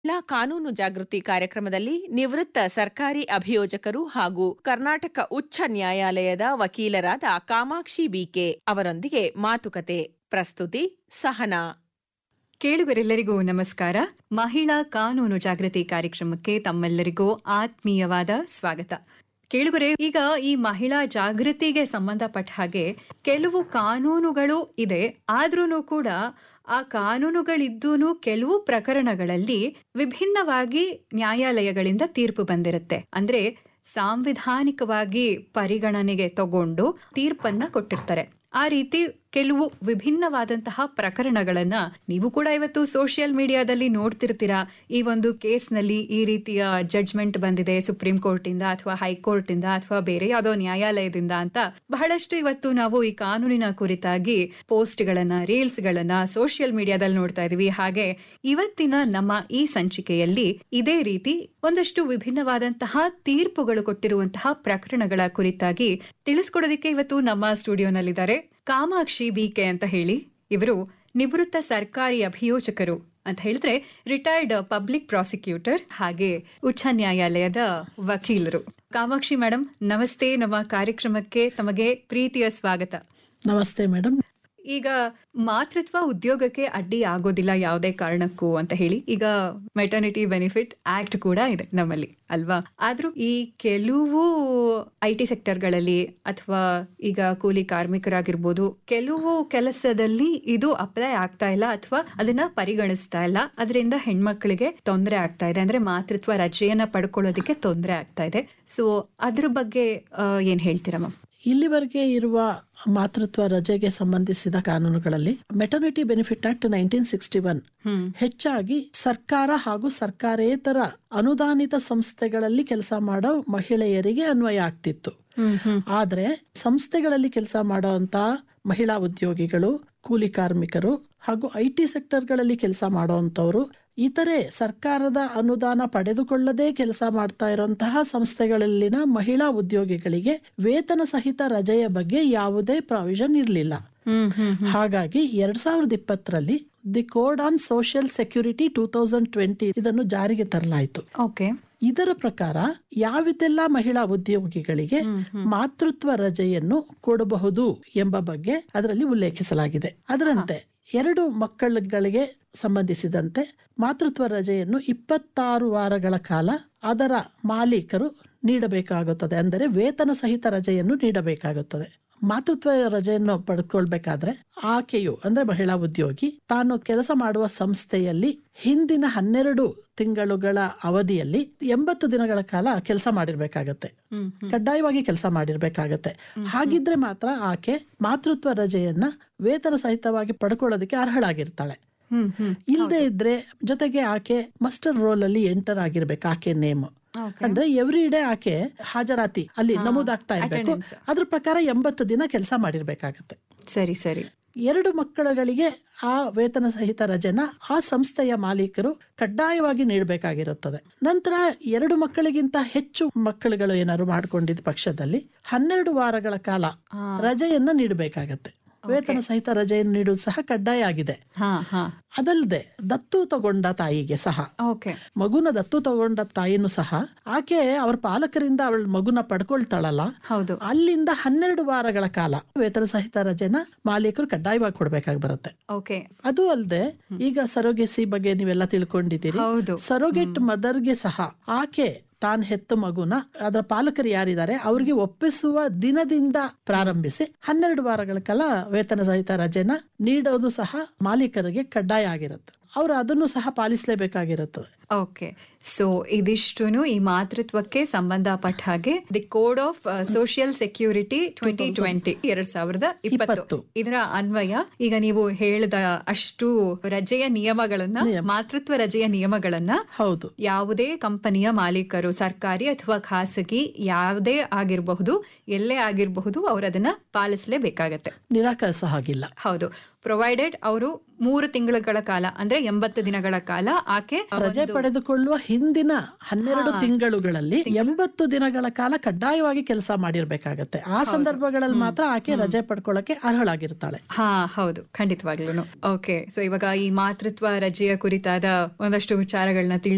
ಜಿಲ್ಲಾ ಕಾನೂನು ಜಾಗೃತಿ ಕಾರ್ಯಕ್ರಮದಲ್ಲಿ ನಿವೃತ್ತ ಸರ್ಕಾರಿ ಅಭಿಯೋಜಕರು ಹಾಗೂ ಕರ್ನಾಟಕ ಉಚ್ಚ ನ್ಯಾಯಾಲಯದ ವಕೀಲರಾದ ಕಾಮಾಕ್ಷಿ ಬಿಕೆ ಅವರೊಂದಿಗೆ ಮಾತುಕತೆ. ಪ್ರಸ್ತುತಿ ಸಹನಾ. ಕೇಳುಗರೆಲ್ಲರಿಗೂ ನಮಸ್ಕಾರ. ಮಹಿಳಾ ಕಾನೂನು ಜಾಗೃತಿ ಕಾರ್ಯಕ್ರಮಕ್ಕೆ ತಮ್ಮೆಲ್ಲರಿಗೂ ಆತ್ಮೀಯವಾದ ಸ್ವಾಗತ. ಕೇಳುಗರೆ, ಈಗ ಈ ಮಹಿಳಾ ಜಾಗೃತಿಗೆ ಸಂಬಂಧಪಟ್ಟ ಹಾಗೆ ಕೆಲವು ಕಾನೂನುಗಳು ಇದೆ. ಆದ್ರೂ ಕೂಡ ಆ ಕಾನೂನುಗಳಿದ್ದೂ ಕೆಲವು ಪ್ರಕರಣಗಳಲ್ಲಿ ವಿಭಿನ್ನವಾಗಿ ನ್ಯಾಯಾಲಯಗಳಿಂದ ತೀರ್ಪು ಬಂದಿರುತ್ತೆ. ಅಂದ್ರೆ ಸಾಂವಿಧಾನಿಕವಾಗಿ ಪರಿಗಣನೆಗೆ ತಗೊಂಡು ತೀರ್ಪನ್ನ ಕೊಟ್ಟಿರ್ತಾರೆ. ಆ ರೀತಿ ಕೆಲವು ವಿಭಿನ್ನವಾದಂತಹ ಪ್ರಕರಣಗಳನ್ನ ನೀವು ಕೂಡ ಇವತ್ತು ಸೋಷಿಯಲ್ ಮೀಡಿಯಾದಲ್ಲಿ ನೋಡ್ತಿರ್ತೀರಾ. ಈ ಒಂದು ಕೇಸ್ನಲ್ಲಿ ಈ ರೀತಿಯ ಜಡ್ಜ್ಮೆಂಟ್ ಬಂದಿದೆ ಸುಪ್ರೀಂ ಕೋರ್ಟ್ ಇಂದ ಅಥವಾ ಹೈಕೋರ್ಟ್ ಇಂದ ಅಥವಾ ಬೇರೆ ಯಾವುದೋ ನ್ಯಾಯಾಲಯದಿಂದ ಅಂತ ಬಹಳಷ್ಟು ಇವತ್ತು ನಾವು ಈ ಕಾನೂನಿನ ಕುರಿತಾಗಿ ಪೋಸ್ಟ್ ಗಳನ್ನ, ರೀಲ್ಸ್ ಗಳನ್ನ ಸೋಷಿಯಲ್ ಮೀಡಿಯಾದಲ್ಲಿ ನೋಡ್ತಾ ಇದೀವಿ. ಹಾಗೆ ಇವತ್ತಿನ ನಮ್ಮ ಈ ಸಂಚಿಕೆಯಲ್ಲಿ ಇದೇ ರೀತಿ ಒಂದಷ್ಟು ವಿಭಿನ್ನವಾದಂತಹ ತೀರ್ಪುಗಳು ಕೊಟ್ಟಿರುವಂತಹ ಪ್ರಕರಣಗಳ ಕುರಿತಾಗಿ ತಿಳಿಸ್ಕೊಡೋದಕ್ಕೆ ಇವತ್ತು ನಮ್ಮ ಸ್ಟುಡಿಯೋನಲ್ಲಿದ್ದಾರೆ ಕಾಮಾಕ್ಷಿ ಬಿಕೆ ಅಂತ ಹೇಳಿ. ಇವರು ನಿವೃತ್ತ ಸರ್ಕಾರಿ ಅಭಿಯೋಜಕರು ಅಂತ ಹೇಳಿದ್ರೆ ರಿಟೈರ್ಡ್ ಪಬ್ಲಿಕ್ ಪ್ರಾಸಿಕ್ಯೂಟರ್ ಹಾಗೆ ಉಚ್ಚ ನ್ಯಾಯಾಲಯದ ವಕೀಲರು. ಕಾಮಾಕ್ಷಿ ಮೇಡಮ್, ನಮಸ್ತೆ. ನಮ್ಮ ಕಾರ್ಯಕ್ರಮಕ್ಕೆ ತಮಗೆ ಪ್ರೀತಿಯ ಸ್ವಾಗತ. ನಮಸ್ತೆ ಮೇಡಮ್. ಈಗ ಮಾತೃತ್ವ ಉದ್ಯೋಗಕ್ಕೆ ಅಡ್ಡಿ ಆಗೋದಿಲ್ಲ ಯಾವುದೇ ಕಾರಣಕ್ಕೂ ಅಂತ ಹೇಳಿ ಈಗ ಮೆಟರ್ನಿಟಿ ಬೆನಿಫಿಟ್ ಆಕ್ಟ್ ಕೂಡ ಇದೆ ನಮ್ಮಲ್ಲಿ ಅಲ್ವಾ? ಆದ್ರೂ ಈ ಕೆಲವು IT ಸೆಕ್ಟರ್ಗಳಲ್ಲಿ ಅಥವಾ ಈಗ ಕೂಲಿ ಕಾರ್ಮಿಕರಾಗಿರ್ಬೋದು, ಕೆಲವು ಕೆಲಸದಲ್ಲಿ ಇದು ಅಪ್ಲೈ ಆಗ್ತಾ ಇಲ್ಲ ಅಥವಾ ಅದನ್ನ ಪರಿಗಣಿಸ್ತಾ ಇಲ್ಲ. ಅದರಿಂದ ಹೆಣ್ಮಕ್ಳಿಗೆ ತೊಂದರೆ ಆಗ್ತಾ ಇದೆ. ಅಂದ್ರೆ ಮಾತೃತ್ವ ರಜೆಯನ್ನ ಪಡ್ಕೊಳ್ಳೋದಕ್ಕೆ ತೊಂದರೆ ಆಗ್ತಾ ಇದೆ. ಸೊ ಅದ್ರ ಬಗ್ಗೆ ಏನ್ ಹೇಳ್ತೀರಾ ಮ್ಯಾಮ್? ಇಲ್ಲಿವರೆಗೆ ಇರುವ ಮಾತೃತ್ವ ರಜೆಗೆ ಸಂಬಂಧಿಸಿದ ಕಾನೂನುಗಳಲ್ಲಿ ಮೆಟರ್ನಿಟಿ ಬೆನಿಫಿಟ್ ಆಕ್ಟ್ 1961 ಹೆಚ್ಚಾಗಿ ಸರ್ಕಾರ ಹಾಗೂ ಸರ್ಕಾರೇತರ ಅನುದಾನಿತ ಸಂಸ್ಥೆಗಳಲ್ಲಿ ಕೆಲಸ ಮಾಡೋ ಮಹಿಳೆಯರಿಗೆ ಅನ್ವಯ ಆಗ್ತಿತ್ತು. ಆದ್ರೆ ಸಂಸ್ಥೆಗಳಲ್ಲಿ ಕೆಲಸ ಮಾಡುವಂತ ಮಹಿಳಾ ಉದ್ಯೋಗಿಗಳು, ಕೂಲಿ ಕಾರ್ಮಿಕರು ಹಾಗೂ IT ಸೆಕ್ಟರ್ಗಳಲ್ಲಿ ಕೆಲಸ ಮಾಡುವಂತವ್ರು, ಇತರೆ ಸರ್ಕಾರದ ಅನುದಾನ ಪಡೆದುಕೊಳ್ಳದೆ ಕೆಲಸ ಮಾಡ್ತಾ ಇರುವಂತಹ ಸಂಸ್ಥೆಗಳಲ್ಲಿನ ಮಹಿಳಾ ಉದ್ಯೋಗಿಗಳಿಗೆ ವೇತನ ಸಹಿತ ರಜೆಯ ಬಗ್ಗೆ ಯಾವುದೇ ಪ್ರಾವಿಷನ್ ಇರಲಿಲ್ಲ. ಹಾಗಾಗಿ 2020ರಲ್ಲಿ the code on social security 2020 ಇದನ್ನು ಜಾರಿಗೆ ತರಲಾಯಿತು. ಇದರ ಪ್ರಕಾರ ಯಾವುದೆಲ್ಲ ಮಹಿಳಾ ಉದ್ಯೋಗಿಗಳಿಗೆ ಮಾತೃತ್ವ ರಜೆಯನ್ನು ಕೊಡಬಹುದು ಎಂಬ ಬಗ್ಗೆ ಅದರಲ್ಲಿ ಉಲ್ಲೇಖಿಸಲಾಗಿದೆ. ಅದರಂತೆ 2 ಮಕ್ಕಳುಗಳಿಗೆ ಸಂಬಂಧಿಸಿದಂತೆ ಮಾತೃತ್ವ ರಜೆಯನ್ನು 26 ವಾರಗಳ ಕಾಲ ಅದರ ಮಾಲೀಕರು ನೀಡಬೇಕಾಗುತ್ತದೆ. ಅಂದರೆ ವೇತನ ಸಹಿತ ರಜೆಯನ್ನು ನೀಡಬೇಕಾಗುತ್ತದೆ. ಮಾತೃತ್ವ ರಜೆಯನ್ನು ಪಡ್ಕೊಳ್ಬೇಕಾದ್ರೆ ಆಕೆಯು ಅಂದ್ರೆ ಮಹಿಳಾ ಉದ್ಯೋಗಿ ತಾನು ಕೆಲಸ ಮಾಡುವ ಸಂಸ್ಥೆಯಲ್ಲಿ ಹಿಂದಿನ 12 ತಿಂಗಳುಗಳ ಅವಧಿಯಲ್ಲಿ 80 ದಿನಗಳ ಕಾಲ ಕೆಲಸ ಮಾಡಿರ್ಬೇಕಾಗತ್ತೆ. ಕಡ್ಡಾಯವಾಗಿ ಕೆಲಸ ಮಾಡಿರ್ಬೇಕಾಗತ್ತೆ. ಹಾಗಿದ್ರೆ ಮಾತ್ರ ಆಕೆ ಮಾತೃತ್ವ ರಜೆಯನ್ನ ವೇತನ ಸಹಿತವಾಗಿ ಪಡ್ಕೊಳ್ಳೋದಕ್ಕೆ ಅರ್ಹಳಾಗಿರ್ತಾಳೆ. ಇಲ್ಲದೆ ಇದ್ರೆ ಜೊತೆಗೆ ಆಕೆ ಮಸ್ಟರ್ ರೋಲ್ ಅಲ್ಲಿ ಎಂಟರ್ ಆಗಿರ್ಬೇಕು. ಆಕೆ ನೇಮ್ ಅಂದ್ರೆ ಎವ್ರಿ ಡೇ ಆಕೆ ಹಾಜರಾತಿ ಅಲ್ಲಿ ನಮೂದಾಗ್ತಾ ಇರ್ಬೇಕು. ಅದ್ರ ಪ್ರಕಾರ 80 ದಿನ ಕೆಲಸ ಮಾಡಿರ್ಬೇಕಾಗತ್ತೆ. ಸರಿ ಸರಿ. 2 ಮಕ್ಕಳುಗಳಿಗೆ ಆ ವೇತನ ಸಹಿತ ರಜೆನ ಆ ಸಂಸ್ಥೆಯ ಮಾಲೀಕರು ಕಡ್ಡಾಯವಾಗಿ ನೀಡಬೇಕಾಗಿರುತ್ತದೆ. ನಂತರ 2 ಮಕ್ಕಳಿಗಿಂತ ಹೆಚ್ಚು ಮಕ್ಕಳುಗಳು ಏನಾದ್ರು ಮಾಡ್ಕೊಂಡಿದ್ದ ಪಕ್ಷದಲ್ಲಿ 12 ವಾರಗಳ ಕಾಲ ರಜೆಯನ್ನ ನೀಡಬೇಕಾಗತ್ತೆ. ವೇತನ ಸಹಿತ ರಜೆಯನ್ನು ನೀಡುವುದು ಸಹ ಕಡ್ಡಾಯ ಆಗಿದೆ. ಅದಲ್ಲದೆ ದತ್ತು ತಗೊಂಡ ತಾಯಿಗೆ ಸಹ, ಮಗುನ ದತ್ತು ತಗೊಂಡ ತಾಯಿನೂ ಸಹ ಆಕೆ ಅವ್ರ ಪಾಲಕರಿಂದ ಅವಳ ಮಗುನ ಪಡ್ಕೊಳ್ತಾಳಲ್ಲ, ಅಲ್ಲಿಂದ 12 ವಾರಗಳ ಕಾಲ ವೇತನ ಸಹಿತ ರಜೆನ ಮಾಲೀಕರು ಕಡ್ಡಾಯವಾಗಿ ಕೊಡ್ಬೇಕಾಗಿ ಬರುತ್ತೆ. ಅದು ಅಲ್ಲದೆ ಈಗ ಸರೋಗೆಸಿ ಬಗ್ಗೆ ನೀವೆಲ್ಲ ತಿಳ್ಕೊಂಡಿದ್ದೀರಿ. ಸರೋಗೆಟ್ ಮದರ್ಗೆ ಸಹ ಆಕೆ ತಾನು ಹೆತ್ತ ಮಗುನ ಅದರ ಪಾಲಕರು ಯಾರಿದ್ದಾರೆ ಅವ್ರಿಗೆ ಒಪ್ಪಿಸುವ ದಿನದಿಂದ ಪ್ರಾರಂಭಿಸಿ 12 ವಾರಗಳ ಕಾಲ ವೇತನ ಸಹಿತ ರಜೆನ ನೀಡೋದು ಸಹ ಮಾಲೀಕರಿಗೆ ಕಡ್ಡಾಯ ಆಗಿರುತ್ತೆ. ಅವರು ಅದನ್ನು ಸಹ ಪಾಲಿಸಲೇಬೇಕಾಗಿರುತ್ತದೆ. ಸೊ ಇದಿಷ್ಟುನು ಈ ಮಾತೃತ್ವಕ್ಕೆ ಸಂಬಂಧಪಟ್ಟ ಹಾಗೆ the code of social security 2020 2020 ಇದರ ಅನ್ವಯ ಈಗ ನೀವು ಹೇಳಿದ ಅಷ್ಟು ರಜೆಯ ನಿಯಮಗಳನ್ನ, ಮಾತೃತ್ವ ರಜೆಯ ನಿಯಮಗಳನ್ನ ಹೌದು ಯಾವುದೇ ಕಂಪನಿಯ ಮಾಲೀಕರು, ಸರ್ಕಾರಿ ಅಥವಾ ಖಾಸಗಿ ಯಾವುದೇ ಆಗಿರಬಹುದು, ಎಲ್ಲೇ ಆಗಿರಬಹುದು, ಅವರು ಅದನ್ನ ಪಾಲಿಸಲೇಬೇಕಾಗತ್ತೆ. ನಿರಾಕರಿಸ ಹಾಗಿಲ್ಲ. ಹೌದು. ಪ್ರೊವೈಡೆಡ್ ಅವರು 3 ತಿಂಗಳ ಕಾಲ ಅಂದ್ರೆ 80 ದಿನಗಳ ಕಾಲ ಆಕೆ ರಜೆ ಪಡೆದುಕೊಳ್ಳುವ ಹಿಂದಿನ 12 ತಿಂಗಳುಗಳಲ್ಲಿ 80 ದಿನಗಳ ಕಾಲ ಕಡ್ಡಾಯವಾಗಿ ಕೆಲಸ ಮಾಡಿರ್ಬೇಕಾಗತ್ತೆ. ಆ ಸಂದರ್ಭಗಳಲ್ಲಿ ಮಾತ್ರ ಆಕೆ ರಜೆ ಪಡ್ಕೊಳ್ಳಕ್ಕೆ ಅರ್ಹಳಾಗಿರ್ತಾಳೆ. ಹೌದು, ಖಂಡಿತವಾಗ್ಲೂ. ಸೊ ಇವಾಗ ಈ ಮಾತೃತ್ವ ರಜೆಯ ಕುರಿತಾದ ಒಂದಷ್ಟು ವಿಚಾರಗಳನ್ನ